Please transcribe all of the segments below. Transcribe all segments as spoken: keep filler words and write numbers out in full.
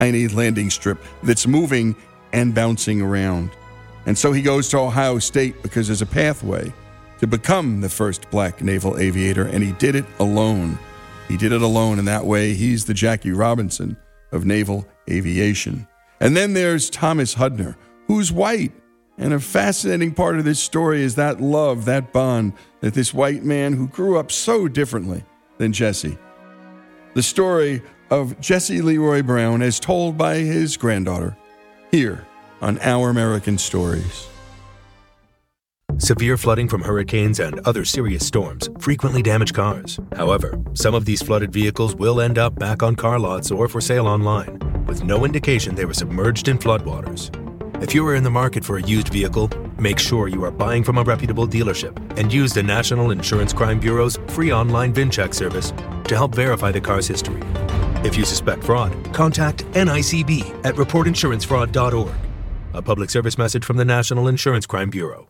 tiny landing strip that's moving and bouncing around. And so he goes to Ohio State because there's a pathway to become the first black naval aviator, and he did it alone. He did it alone, and that way he's the Jackie Robinson of naval aviation. And then there's Thomas Hudner, who's white. And a fascinating part of this story is that love, that bond, that this white man who grew up so differently than Jesse. The story of Jesse Leroy Brown as told by his granddaughter, here on Our American Stories. Severe flooding from hurricanes and other serious storms frequently damage cars. However, some of these flooded vehicles will end up back on car lots or for sale online, with no indication they were submerged in floodwaters. If you are in the market for a used vehicle, make sure you are buying from a reputable dealership and use the National Insurance Crime Bureau's free online VIN check service to help verify the car's history. If you suspect fraud, contact N I C B at report insurance fraud dot org. A public service message from the National Insurance Crime Bureau.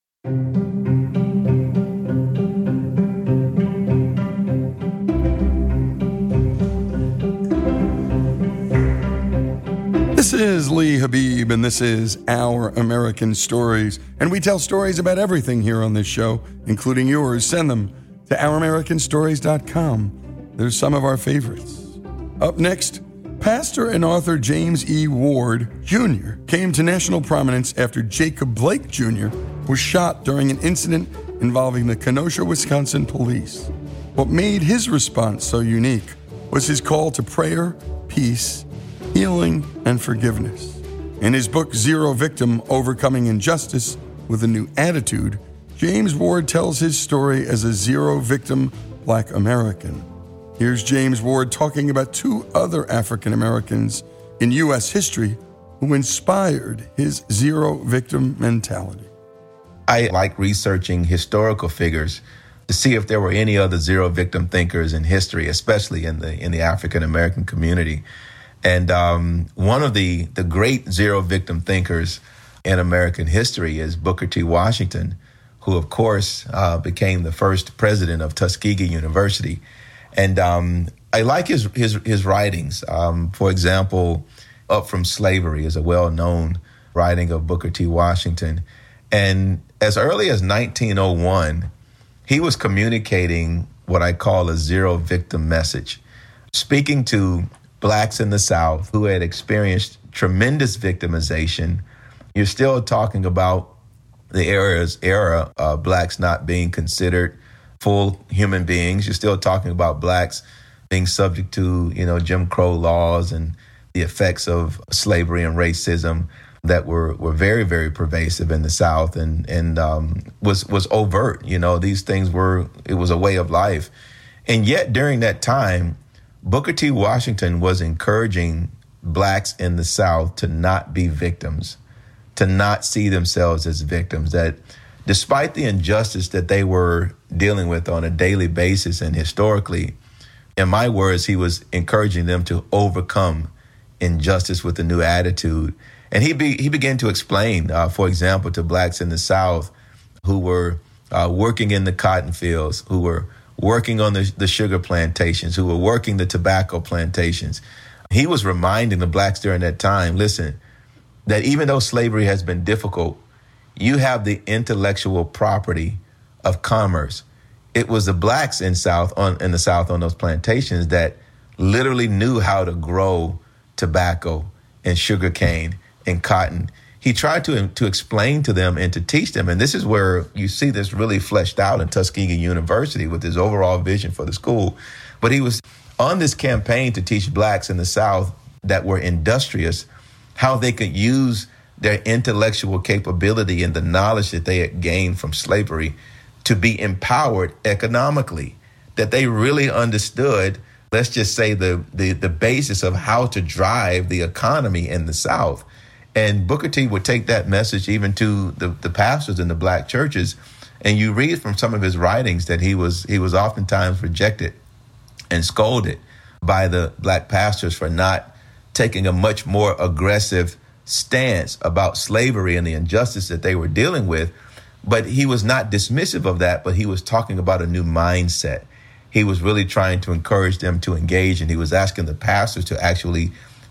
This is Lee Habib, and this is Our American Stories. And we tell stories about everything here on this show, including yours. Send them to our american stories dot com. There's some of our favorites. Up next, pastor and author James E. Ward, Junior came to national prominence after Jacob Blake, Junior was shot during an incident involving the Kenosha, Wisconsin police. What made his response so unique was his call to prayer, peace, healing, and forgiveness. In his book, Zero Victim, Overcoming Injustice with a New Attitude, James Ward tells his story as a zero-victim Black American. Here's James Ward talking about two other African Americans in U S history who inspired his zero-victim mentality. I like researching historical figures to see if there were any other zero-victim thinkers in history, especially in the in the African American community. And um, one of the, the great zero-victim thinkers in American history is Booker T. Washington, who, of course, uh, became the first president of Tuskegee University. And um, I like his his, his writings. Um, for example, Up From Slavery is a well-known writing of Booker T. Washington. And as early as nineteen oh one, he was communicating what I call a zero-victim message, speaking to Blacks in the South who had experienced tremendous victimization. You're still talking about the era's era of Blacks not being considered full human beings. You're still talking about Blacks being subject to, you know, Jim Crow laws and the effects of slavery and racism that were, were very, very pervasive in the South and and um, was was overt. You know, these things were, it was a way of life. And yet during that time, Booker T. Washington was encouraging Blacks in the South to not be victims, to not see themselves as victims, that despite the injustice that they were dealing with on a daily basis and historically, in my words, he was encouraging them to overcome injustice with a new attitude. And he be, he began to explain, uh, for example, to Blacks in the South who were uh, working in the cotton fields, who were working on the, the sugar plantations, who were working the tobacco plantations. He was reminding the Blacks during that time, listen, that even though slavery has been difficult, you have the intellectual property of commerce. It was the Blacks in South on in the South on those plantations that literally knew how to grow tobacco and sugar cane and cotton. He tried to to explain to them and to teach them, and this is where you see this really fleshed out in Tuskegee University with his overall vision for the school. But he was on this campaign to teach Blacks in the South that were industrious how they could use their intellectual capability and the knowledge that they had gained from slavery to be empowered economically, that they really understood, let's just say, the the, the basis of how to drive the economy in the South. And Booker T would take that message even to the, the pastors in the Black churches. And you read from some of his writings that he was he was oftentimes rejected and scolded by the Black pastors for not taking a much more aggressive stance about slavery and the injustice that they were dealing with. But he was not dismissive of that, but he was talking about a new mindset. He was really trying to encourage them to engage, and he was asking the pastors to actually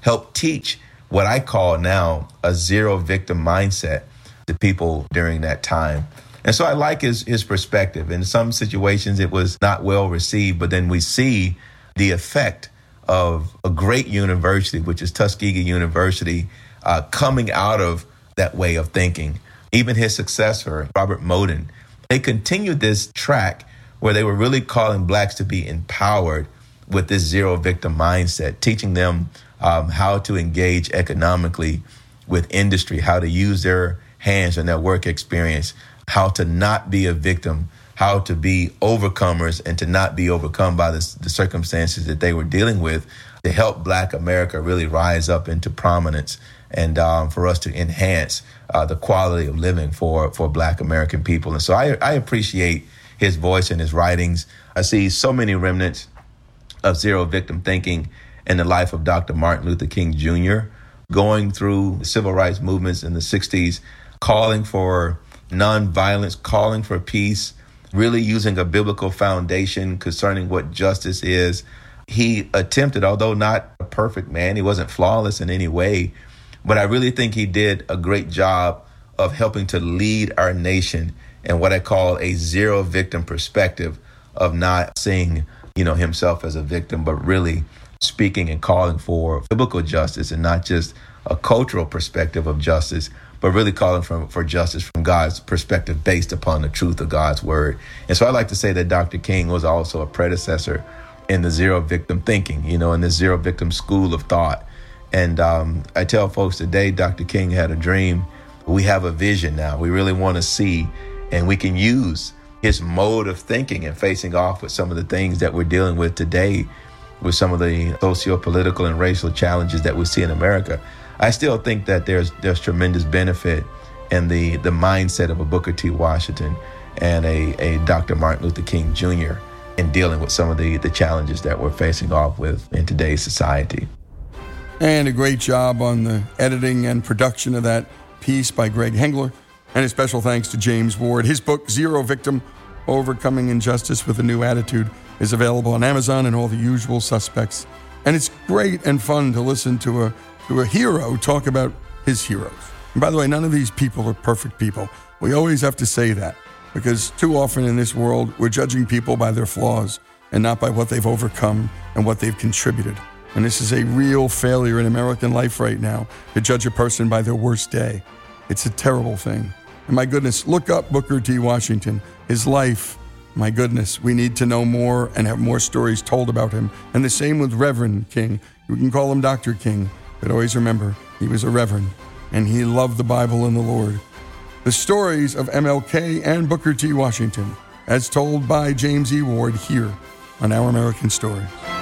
help teach what I call now a zero victim mindset to people during that time. And so I like his, his perspective. In some situations, it was not well received, but then we see the effect of a great university, which is Tuskegee University, uh, coming out of that way of thinking. Even his successor, Robert Moden, they continued this track where they were really calling blacks to be empowered with this zero victim mindset, teaching them um, how to engage economically with industry, how to use their hands and their work experience, how to not be a victim, how to be overcomers and to not be overcome by the, the circumstances that they were dealing with, to help Black America really rise up into prominence and um, for us to enhance uh, the quality of living for, for Black American people. And so I, I appreciate his voice and his writings. I see so many remnants of zero victim thinking in the life of Doctor Martin Luther King Junior, going through the civil rights movements in the sixties, calling for nonviolence, calling for peace, really using a biblical foundation concerning what justice is. He attempted, although not a perfect man, he wasn't flawless in any way, but I really think he did a great job of helping to lead our nation in what I call a zero victim perspective of not seeing, you know, himself as a victim, but really speaking and calling for biblical justice and not just a cultural perspective of justice, but really calling for, for justice from God's perspective based upon the truth of God's word. And so I like to say that Doctor King was also a predecessor in the zero victim thinking, you know, in the zero victim school of thought. And um, I tell folks today, Doctor King had a dream. We have a vision now. We really want to see, and we can use his mode of thinking and facing off with some of the things that we're dealing with today, with some of the socio-political and racial challenges that we see in America. I still think that there's there's tremendous benefit in the, the mindset of a Booker T. Washington and a, a Doctor Martin Luther King Junior in dealing with some of the, the challenges that we're facing off with in today's society. And a great job on the editing and production of that piece by Greg Hengler. And a special thanks to James Ward. His book, Zero Victim, Overcoming Injustice with a New Attitude, is available on Amazon and all the usual suspects. And it's great and fun to listen to a to a hero talk about his heroes. And by the way, none of these people are perfect people. We always have to say that, because too often in this world, we're judging people by their flaws and not by what they've overcome and what they've contributed. And this is a real failure in American life right now, to judge a person by their worst day. It's a terrible thing. And my goodness, look up Booker T. Washington, his life. My goodness, we need to know more and have more stories told about him. And the same with Reverend King. You can call him Doctor King, but always remember, he was a reverend, and he loved the Bible and the Lord. The stories of M L K and Booker T. Washington, as told by James E. Ward here on Our American Stories.